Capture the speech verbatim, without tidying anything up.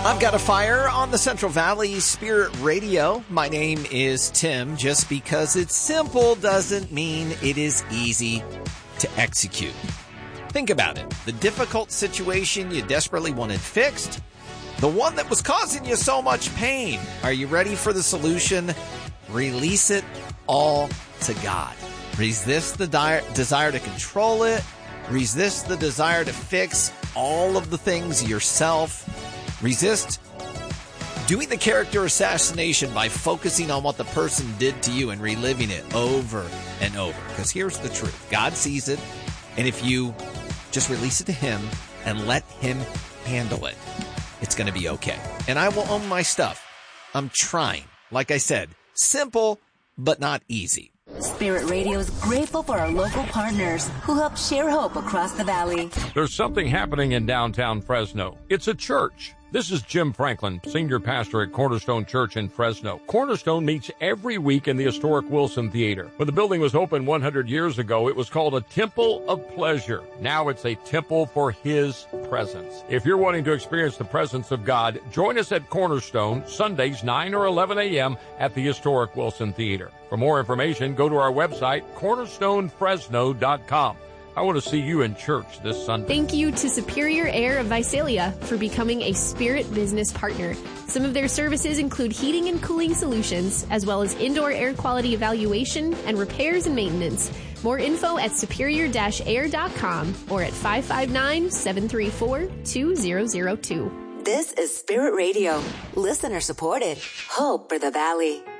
I've got a fire on the Central Valley Spirit Radio. My name is Tim. Just because it's simple doesn't mean it is easy to execute. Think about it. The difficult situation you desperately wanted fixed, the one that was causing you so much pain. Are you ready for the solution? Release it all to God. Resist the di- desire to control it. Resist the desire to fix all of the things yourself. Resist doing the character assassination by focusing on what the person did to you and reliving it over and over. Because here's the truth. God sees it. And if you just release it to him and let him handle it, it's going to be okay. And I will own my stuff. I'm trying. Like I said, simple, but not easy. Spirit Radio is grateful for our local partners who help share hope across the valley. There's something happening in downtown Fresno. It's a church. This is Jim Franklin, senior pastor at Cornerstone Church in Fresno. Cornerstone meets every week in the historic Wilson Theater. When the building was opened one hundred years ago, it was called a Temple of Pleasure. Now it's a temple for His presence. If you're wanting to experience the presence of God, join us at Cornerstone, Sundays, nine or eleven a.m. at the historic Wilson Theater. For more information, go to our website, cornerstone fresno dot com. I want to see you in church this Sunday. Thank you to Superior Air of Visalia for becoming a Spirit business partner. Some of their services include heating and cooling solutions, as well as indoor air quality evaluation and repairs and maintenance. More info at superior dash air dot com or at five five nine, seven three four, two zero zero two. This is Spirit Radio, listener supported. Hope for the Valley.